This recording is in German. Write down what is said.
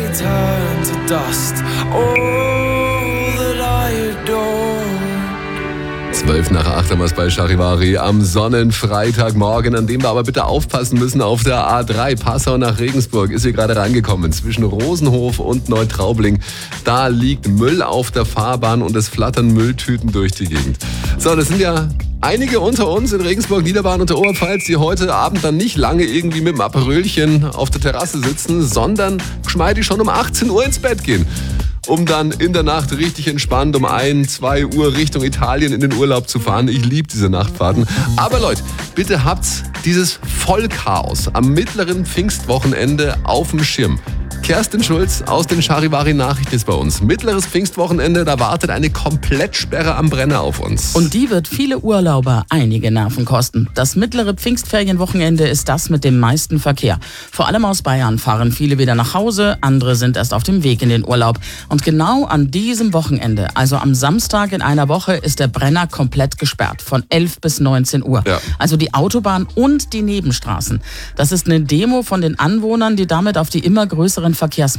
turn to dust. All that I adore. 7:55 haben wir es bei Charivari am Sonnenfreitagmorgen, an dem wir aber bitte aufpassen müssen auf der A3 Passau nach Regensburg. Ist hier gerade reingekommen zwischen Rosenhof und Neutraubling. Da liegt Müll auf der Fahrbahn und es flattern Mülltüten durch die Gegend. So, das sind ja einige unter uns in Regensburg, Niederbayern und der Oberpfalz, die heute Abend dann nicht lange irgendwie mit dem Aperölchen auf der Terrasse sitzen, sondern geschmeidig schon um 18 Uhr ins Bett gehen, um dann in der Nacht richtig entspannt um 1, 2 Uhr Richtung Italien in den Urlaub zu fahren. Ich liebe diese Nachtfahrten. Aber Leute, bitte habt dieses Vollchaos am mittleren Pfingstwochenende auf dem Schirm. Kerstin Schulz aus den Charivari-Nachrichten ist bei uns. Mittleres Pfingstwochenende, da wartet eine Komplettsperre am Brenner auf uns. Und die wird viele Urlauber einige Nerven kosten. Das mittlere Pfingstferienwochenende ist das mit dem meisten Verkehr. Vor allem aus Bayern fahren viele wieder nach Hause, andere sind erst auf dem Weg in den Urlaub. Und genau an diesem Wochenende, also am Samstag in einer Woche, ist der Brenner komplett gesperrt, von 11 bis 19 Uhr. Ja. Also die Autobahn und die Nebenstraßen. Das ist eine Demo von den Anwohnern, die damit auf die immer größeren